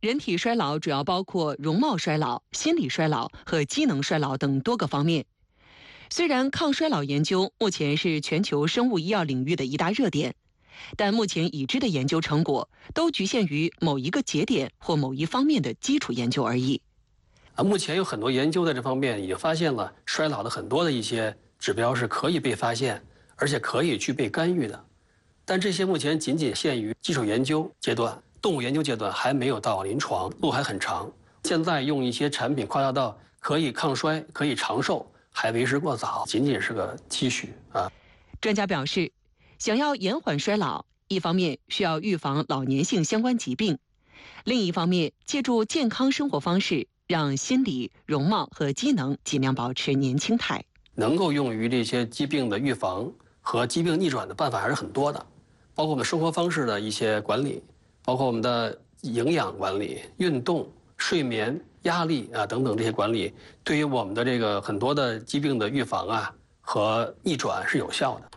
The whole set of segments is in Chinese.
人体衰老主要包括容貌衰老、心理衰老和机能衰老等多个方面。虽然抗衰老研究目前是全球生物医药领域的一大热点，但目前已知的研究成果都局限于某一个节点或某一方面的基础研究而已。 目前有很多研究在这方面已经发现了衰老的很多的一些指标是可以被发现，而且可以去被干预的。但这些目前仅仅限于基础研究阶段，动物研究阶段还没有到临床，路还很长。现在用一些产品夸大到可以抗衰、可以长寿，还为时过早，仅仅是个期许啊。 专家表示，想要延缓衰老，一方面需要预防老年性相关疾病，另一方面借助健康生活方式，让心理、容貌和机能尽量保持年轻态。 能够用于这些疾病的预防和疾病逆转的办法还是很多的，包括我们生活方式的一些管理，包括我们的营养管理、运动、睡眠、压力啊等等这些管理，对于我们的这个很多的疾病的预防啊和逆转是有效的。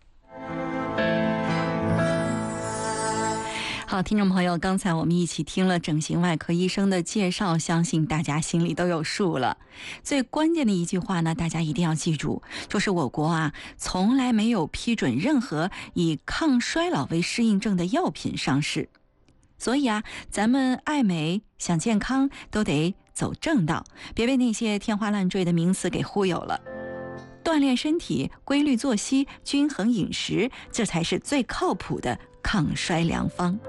好，听众朋友，刚才我们一起听了整形外科医生的介绍，相信大家心里都有数了。最关键的一句话呢，大家一定要记住，就是我国啊，从来没有批准任何以抗衰老为适应症的药品上市。所以啊，咱们爱美想健康都得走正道，别被那些天花乱坠的名词给忽悠了。锻炼身体、规律作息、均衡饮食，这才是最靠谱的抗衰良方。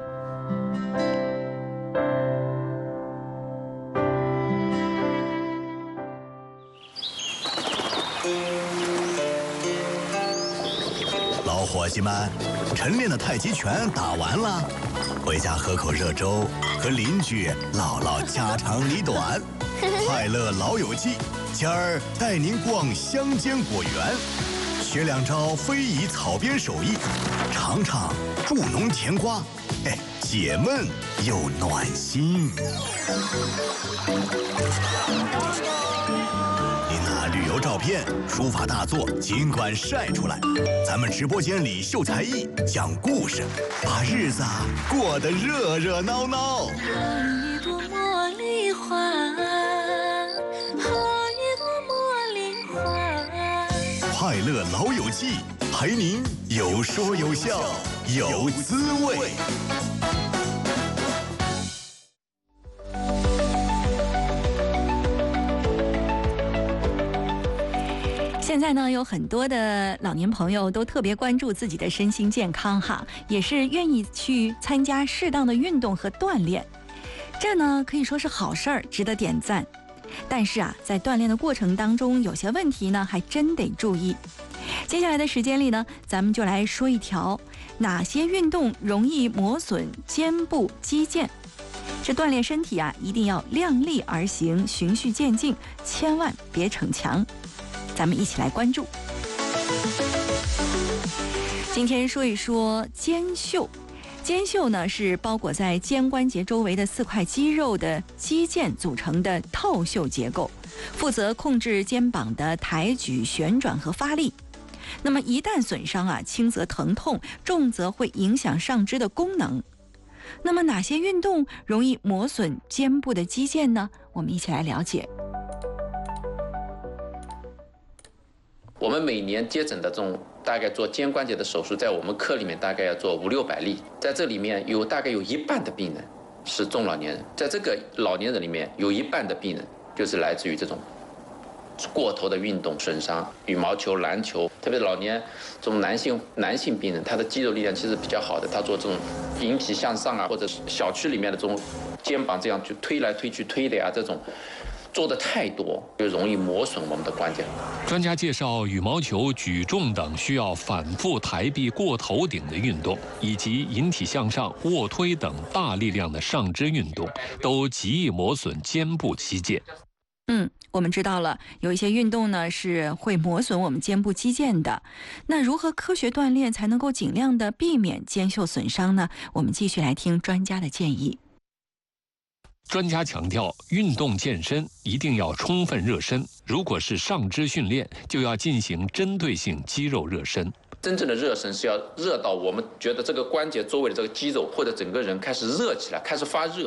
老伙计们，晨练的太极拳打完了，回家喝口热粥，和邻居唠唠家长里短。快乐老友记，今儿带您逛乡间果园，学2招非遗草编手艺，尝尝助农甜瓜，解闷又暖心。您那旅游照片、书法大作尽管晒出来，咱们直播间里秀才艺、讲故事，把日子过得热热闹闹。 好一朵茉莉花，好一朵茉莉花。 快乐老友记，陪您有说有笑有滋味。 现在呢，有很多的老年朋友都特别关注自己的身心健康哈，也是愿意去参加适当的运动和锻炼，这呢可以说是好事儿，值得点赞。但是啊，在锻炼的过程当中，有些问题呢还真得注意。接下来的时间里呢，咱们就来说一条哪些运动容易磨损肩部肌腱。这锻炼身体啊，一定要量力而行，循序渐进，千万别逞强。咱们一起来关注。今天说一说肩袖。肩袖呢是包裹在肩关节周围的4块肌肉的肌腱组成的套袖结构，负责控制肩膀的抬举、旋转和发力。那么一旦损伤啊，轻则疼痛，重则会影响上肢的功能。那么哪些运动容易磨损肩部的肌腱呢？我们一起来了解。 我们每年接诊的这种大概做肩关节的手术，在我们科里面大概要做500-600例，在这里面大概有一半的病人是中老年人，在这个老年人里面有一半的病人就是来自于这种过头的运动损伤，羽毛球、篮球，特别是老年这种男性病人，他的肌肉力量其实比较好的，他做这种引体向上啊，或者小区里面的这种肩膀这样去推来推去推的呀，这种做的太多，就容易磨损我们的关节。 专家介绍，羽毛球、举重等需要反复抬臂过头顶的运动，以及引体向上、卧推等大力量的上肢运动，都极易磨损肩部肌腱。 我们知道了，有一些运动呢是会磨损我们肩部肌腱的。那如何科学锻炼才能够尽量的避免肩袖损伤呢？我们继续来听专家的建议。 专家强调，运动健身一定要充分热身，如果是上肢训练，就要进行针对性肌肉热身。 真正的热身是要热到我们觉得这个关节周围的这个肌肉或者整个人开始热起来，开始发热，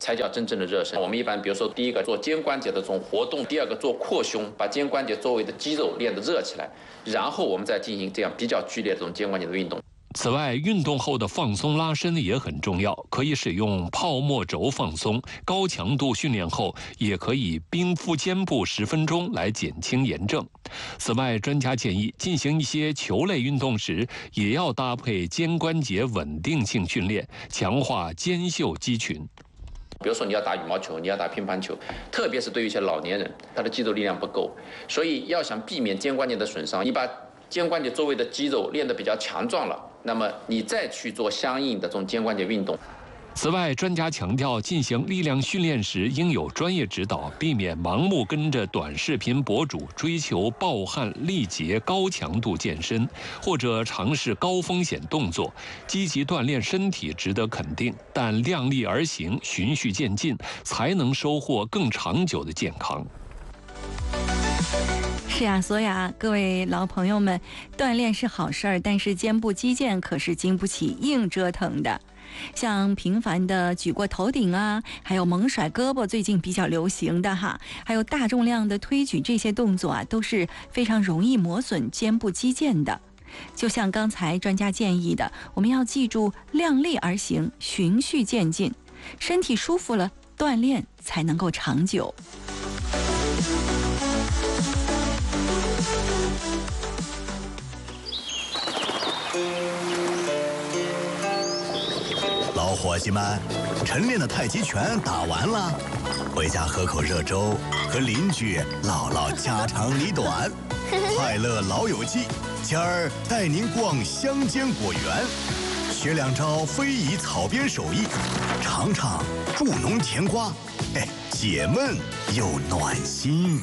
才叫真正的热身。我们一般比如说第一个做肩关节的这种活动，第二个做扩胸，把肩关节周围的肌肉练得热起来，然后我们再进行这样比较剧烈的这种肩关节的运动。 此外，运动后的放松拉伸也很重要，可以使用泡沫轴放松。高强度训练后，也可以冰敷肩部10分钟来减轻炎症。此外，专家建议进行一些球类运动时，也要搭配肩关节稳定性训练，强化肩袖肌群。 比如说你要打羽毛球，你要打乒乓球，特别是对于一些老年人，他的肌肉力量不够，所以要想避免肩关节的损伤，你把肩关节周围的肌肉练得比较强壮了，那么你再去做相应的这种肩关节运动。 此外，专家强调，进行力量训练时应有专业指导，避免盲目跟着短视频博主追求暴汗力竭、高强度健身，或者尝试高风险动作。积极锻炼身体值得肯定，但量力而行、循序渐进，才能收获更长久的健康。 是呀，所以各位老朋友们，锻炼是好事儿，但是肩部肌腱可是经不起硬折腾的。像频繁的举过头顶还有猛甩胳膊，最近比较流行的还有大重量的推举，这些动作都是非常容易磨损肩部肌腱的。就像刚才专家建议的，我们要记住量力而行，循序渐进，身体舒服了，锻炼才能够长久。 老伙计们，晨练的太极拳打完了，回家喝口热粥，和邻居唠唠家长里短，快乐老友记。今儿带您逛乡间果园，学2招非遗草编手艺，尝尝助农甜瓜，解闷又暖心。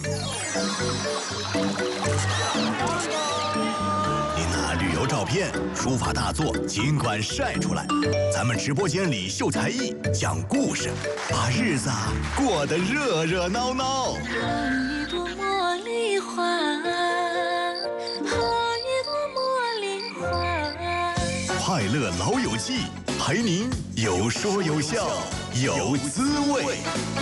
旅游照片、书法大作尽管晒出来，咱们直播间里秀才艺、讲故事，把日子过得热热闹闹。 好一朵茉莉花，好一朵茉莉花。 快乐老友记，陪您有说有笑有滋味。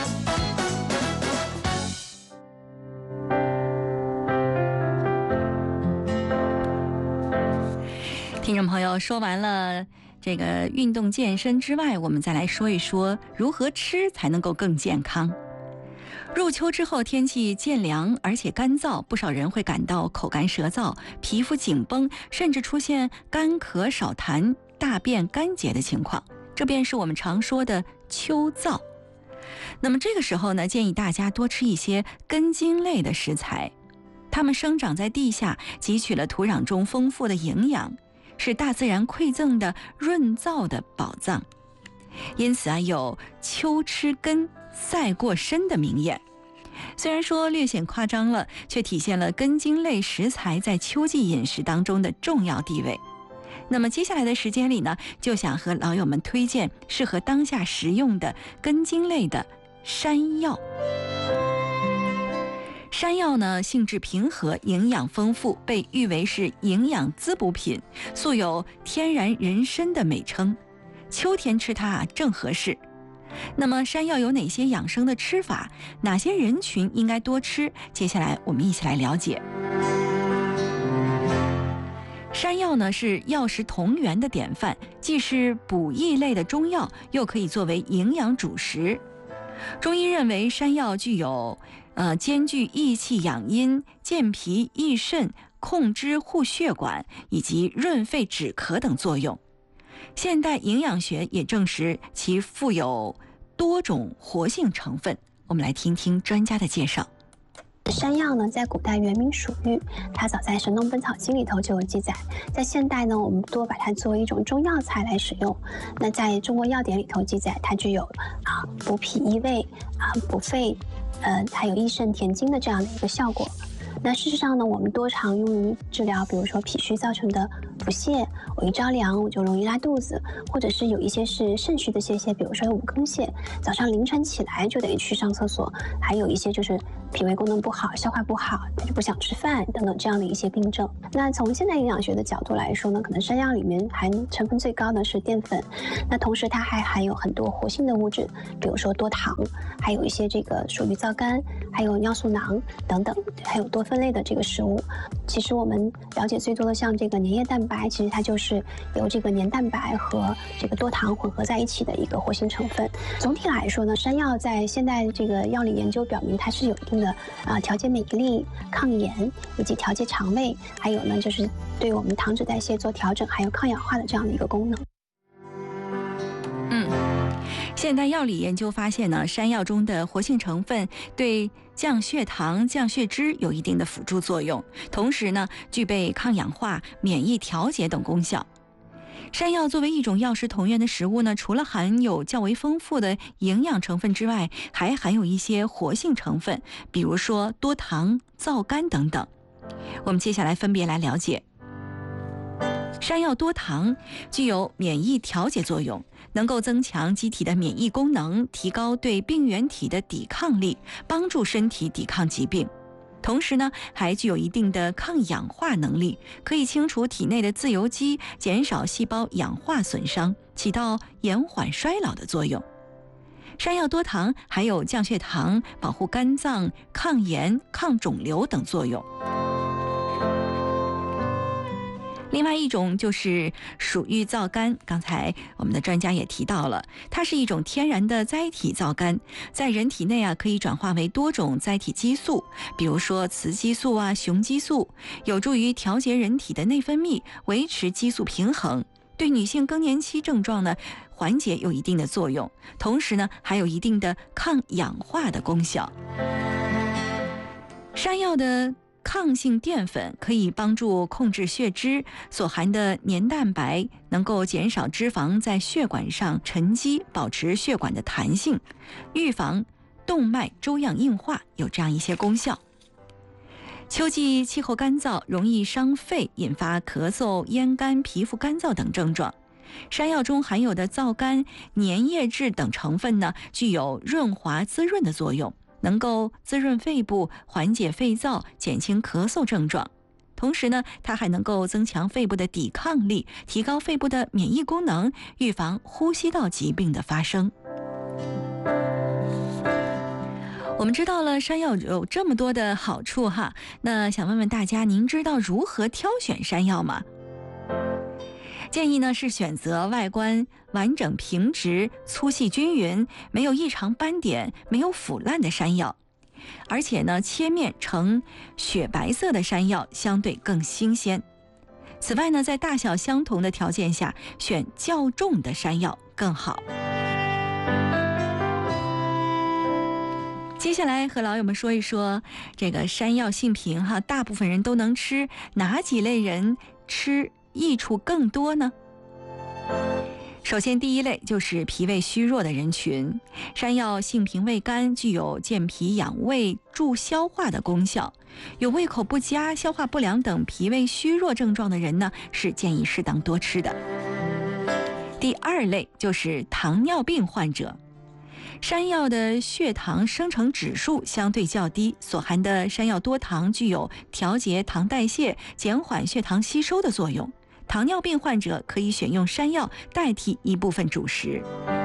听众朋友，说完了这个运动健身之外，我们再来说一说如何吃才能够更健康。入秋之后，天气渐凉而且干燥，不少人会感到口干舌燥、皮肤紧绷，甚至出现干咳少痰、大便干结的情况，这便是我们常说的秋燥。那么这个时候呢，建议大家多吃一些根茎类的食材，它们生长在地下，汲取了土壤中丰富的营养，是大自然馈赠的润燥的宝藏。因此有秋吃根赛过参的名言。虽然说略显夸张了，却体现了根茎类食材在秋季饮食当中的重要地位。那么接下来的时间里呢，就想和老友们推荐适合当下食用的根茎类的山药。山药呢，性质平和，营养丰富，被誉为是营养滋补品，素有天然人参的美称。秋天吃它正合适。那么山药有哪些养生的吃法？哪些人群应该多吃？接下来我们一起来了解。山药呢是药食同源的典范，既是补益类的中药，又可以作为营养主食。中医认为山药具有兼具益气养阴、健脾益肾、控脂护血管以及润肺止咳等作用。现代营养学也证实其富有多种活性成分。我们来听听专家的介绍。 山药呢，在古代原名鼠玉，它早在《神农本草经》里头就有记载。在现代呢，我们多把它作为一种中药材来使用。那在中国药典里头记载，它具有补脾益胃补肺，还有益肾填精的这样的一个效果。那事实上呢，我们多常用于治疗，比如说脾虚造成的腹泻， 我一着凉我就容易拉肚子，或者是有一些是肾虚的泄泻，比如说有五更泻，早上凌晨起来就得去上厕所，还有一些就是脾胃功能不好、消化不好，他就不想吃饭等等这样的一些病症。那从现代营养学的角度来说呢，可能山药里面含成分最高的是淀粉，那同时它还含有很多活性的物质，比如说多糖，还有一些这个属于皂苷，还有尿素囊等等，还有多酚类的这个食物。其实我们了解最多的像这个粘液蛋白，其实它就是由这个黏蛋白和这个多糖混合在一起的一个活性成分。总体来说呢，山药在现代这个药理研究表明它是有一定的调节免疫力、抗炎以及调节肠胃，还有呢就是对我们糖脂代谢做调整，还有抗氧化的这样的一个功能。 现代药理研究发现呢，山药中的活性成分对降血糖、降血脂有一定的辅助作用，同时呢，具备抗氧化、免疫调节等功效。山药作为一种药食同源的食物呢，除了含有较为丰富的营养成分之外，还含有一些活性成分，比如说多糖、皂苷等等。我们接下来分别来了解。山药多糖具有免疫调节作用，能够增强机体的免疫功能，提高对病原体的抵抗力，帮助身体抵抗疾病。同时呢，还具有一定的抗氧化能力，可以清除体内的自由基，减少细胞氧化损伤，起到延缓衰老的作用。山药多糖还有降血糖、保护肝脏、抗炎、抗肿瘤等作用。另外一种就是鼠域皂苷，刚才我们的专家也提到了，它是一种天然的载体皂苷，在人体内可以转化为多种载体激素，比如说雌激素雄激素，有助于调节人体的内分泌，维持激素平衡，对女性更年期症状呢缓解有一定的作用，同时呢还有一定的抗氧化的功效。山药的抗性淀粉可以帮助控制血脂，所含的黏蛋白能够减少脂肪在血管上沉积，保持血管的弹性，预防动脉粥样硬化，有这样一些功效。秋季气候干燥，容易伤肺，引发咳嗽、咽干、皮肤干燥等症状。山药中含有的皂苷、粘液质等成分呢，具有润滑滋润的作用，能够滋润肺部，缓解肺燥，减轻咳嗽症状。同时呢，它还能够增强肺部的抵抗力，提高肺部的免疫功能，预防呼吸道疾病的发生。我们知道了山药有这么多的好处哈，那想问问大家，您知道如何挑选山药吗？建议呢是选择外观完整平直、粗细均匀、没有异常斑点、没有腐烂的山药，而且呢切面呈雪白色的山药相对更新鲜。此外呢，在大小相同的条件下，选较重的山药更好。接下来和老友们说一说这个山药性平哈，大部分人都能吃，哪几类人吃益处更多呢？首先第一类就是脾胃虚弱的人群，山药性平味甘，具有健脾养胃、助消化的功效，有胃口不佳、消化不良等脾胃虚弱症状的人呢，是建议适当多吃的。第二类就是糖尿病患者，山药的血糖生成指数相对较低，所含的山药多糖具有调节糖代谢、减缓血糖吸收的作用。糖尿病患者可以选用山药代替一部分主食。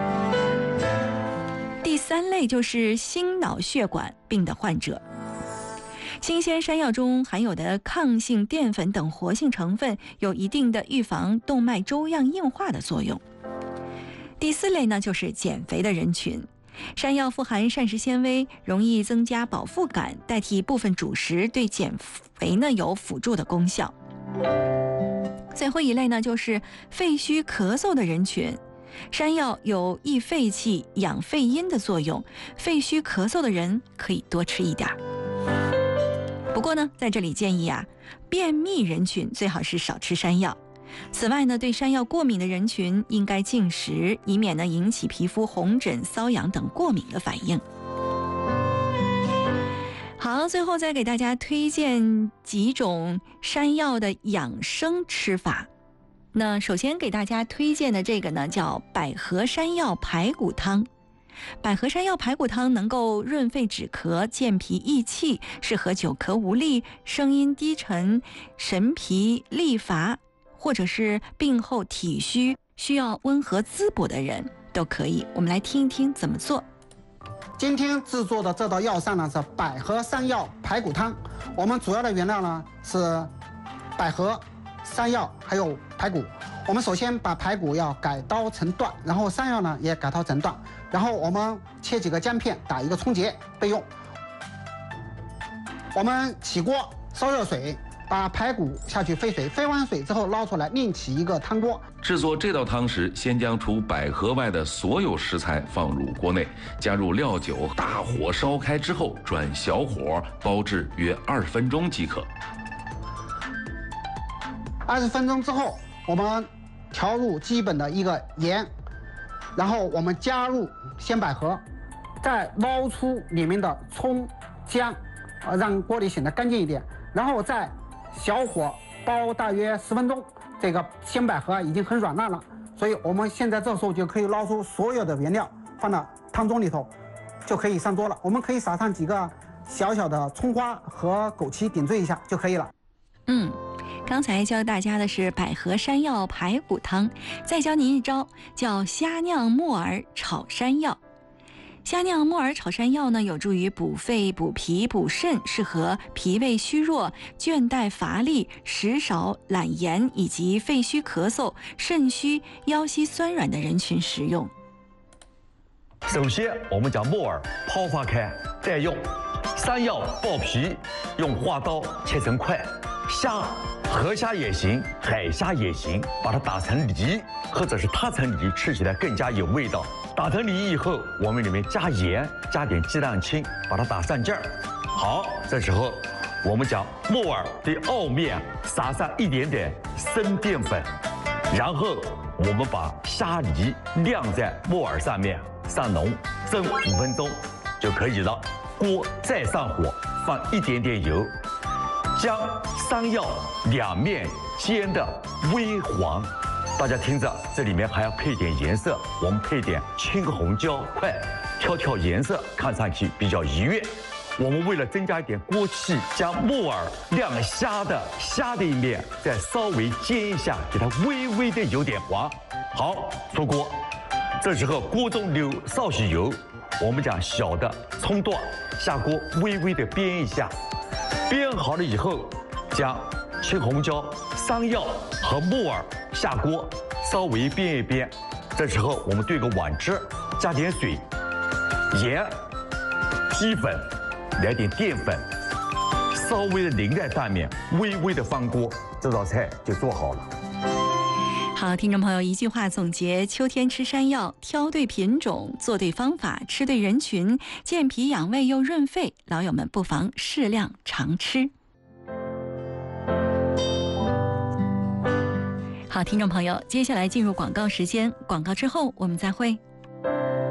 第三类就是心脑血管病的患者，新鲜山药中含有的抗性淀粉等活性成分有一定的预防动脉粥样硬化的作用。第四类呢，就是减肥的人群，山药富含膳食纤维，容易增加饱腹感，代替部分主食，对减肥呢有辅助的功效。最后一类呢，就是肺虚咳嗽的人群，山药有益肺气、养肺阴的作用，肺虚咳嗽的人可以多吃一点。不过呢，在这里建议便秘人群最好是少吃山药。此外呢，对山药过敏的人群应该禁食，以免呢引起皮肤红疹、瘙痒等过敏的反应。好，最后再给大家推荐几种山药的养生吃法。 那首先给大家推荐的这个呢，叫百合山药排骨汤。百合山药排骨汤能够润肺止咳、健脾益气，适合久咳无力、声音低沉、神疲力乏，或者是病后体虚需要温和滋补的人都可以。我们来听一听怎么做。 今天制作的这道药膳呢是百合山药排骨汤。我们主要的原料呢是百合、山药还有排骨。我们首先把排骨要改刀成段，然后山药呢也改刀成段，然后我们切几个姜片，打一个葱结备用。我们起锅烧热水，把排骨下去沸水，沸完水之后捞出来，另起一个汤锅。 制作这道汤时，先将除百合外的所有食材放入锅内，加入料酒，大火烧开之后，转小火煲至约20分钟即可。 20分钟之后，我们调入基本的一个盐，然后我们加入鲜百合，再捞出里面的葱姜，让锅里显得干净一点，然后再小火煲大约10分钟。这个鲜百合已经很软烂了，所以我们现在这时候就可以捞出所有的原料，放到汤盅里头，就可以上桌了。我们可以撒上几个小小的葱花和枸杞点缀一下就可以了。 刚才教大家的是百合山药排骨汤，再教您一招叫虾酿木耳炒山药。虾酿木耳炒山药呢，有助于补肺、补脾、补肾，适合脾胃虚弱、倦怠乏力、食少懒言以及肺虚咳嗽、肾虚、腰膝酸软的人群食用。 首先，我们将木耳泡发开再用，山药剥皮，用花刀切成块，虾、河虾也行，海虾也行，把它打成泥，或者是塌成泥，吃起来更加有味道。打成泥以后，我们里面加盐，加点鸡蛋清，把它打上劲儿。好，这时候我们将木耳的凹面撒上一点点生淀粉，然后我们把虾泥晾在木耳上面，上浓，蒸5分钟就可以了。锅再上火，放一点点油，将山药两面煎得微黄。大家听着，这里面还要配点颜色，我们配点青红椒块，调颜色，看上去比较愉悦。我们为了增加一点锅气，将木耳晾虾的一面再稍微煎一下，给它微微的有点黄。好，出锅。这时候锅中留少许油，我们将小的葱段下锅微微的煸一下，煸好了以后，将青红椒、山药和木耳下锅稍微煸一煸。这时候我们对个碗汁，加点水、盐、鸡粉，来点淀粉，稍微的淋在上面，微微的翻锅，这道菜就做好了。 好，听众朋友，一句话总结：秋天吃山药，挑对品种，做对方法，吃对人群，健脾养胃又润肺。老友们不妨适量常吃。好，听众朋友，接下来进入广告时间，广告之后我们再会。